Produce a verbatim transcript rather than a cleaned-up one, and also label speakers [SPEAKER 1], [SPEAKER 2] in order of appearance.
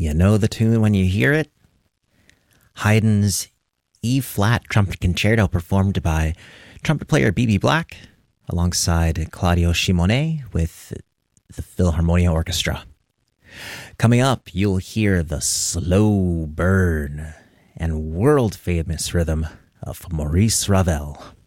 [SPEAKER 1] You know the tune when you hear it? Haydn's E-flat trumpet concerto performed by trumpet player B B Black alongside Claudio Simonet with the Philharmonia Orchestra. Coming up, you'll hear the slow burn and world-famous rhythm of Maurice Ravel.